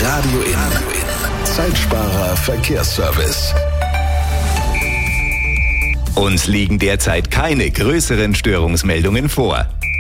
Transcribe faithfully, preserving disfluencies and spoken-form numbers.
Radio In. Zeitsparer Verkehrsservice. Uns liegen derzeit keine größeren Störungsmeldungen vor.